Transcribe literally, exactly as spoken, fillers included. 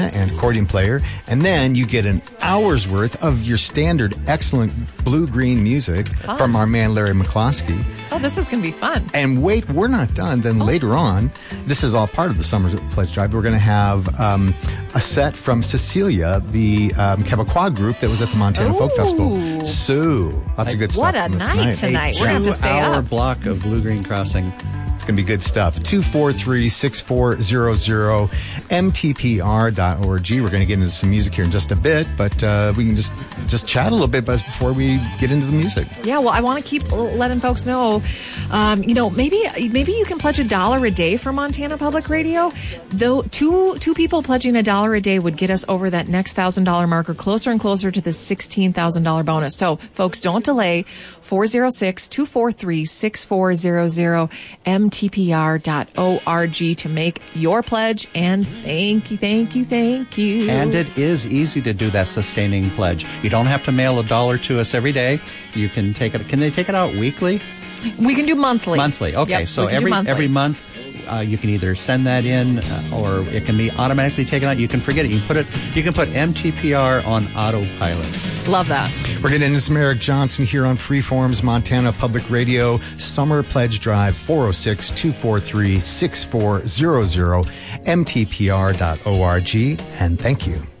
and accordion player, and then you get an hour's worth of your standard excellent blue-green music Fun. from our man Larry McCloskey. Oh, this is going to be fun. And wait, we're not done. Then oh. later on, this is all part of the Summer Pledge Drive. We're going to have um, a set from Cecilia, the um, Quebecois group that was at the Montana Ooh. Folk Festival. So, lots of good stuff. What a night tonight. tonight. We're going to have to stay Two-hour up. block of Blue Green Crossing. It's going to be good stuff. two four three, six four zero zero, M T P R dot org. We're going to get into some music here in just a bit, but uh, we can just just chat a little bit Buzz, before we get into the music. Yeah, well, I want to keep letting folks know, um, you know, maybe maybe you can pledge a dollar a day for Montana Public Radio. Though two two people pledging a dollar a day would get us over that next one thousand dollars marker, closer and closer to the sixteen thousand dollars bonus. So, folks, don't delay. four oh six, two four three, six four zero zero, M T P R dot org to make your pledge. And thank you, thank you, thank you. And it is easy to do that sustaining pledge. You don't have to mail a dollar to us every day. You can take it. Can they take it out weekly? We can do monthly. Monthly. Okay. Yep, so every every month. Uh, you can either send that in, uh, or it can be automatically taken out. You can forget it. You can put it. You can put M T P R on autopilot. Love that. We're getting into some Eric Johnson here on Freeform's Montana Public Radio Summer Pledge Drive. four oh six, two four three, six four zero zero, M T P R dot org. And thank you.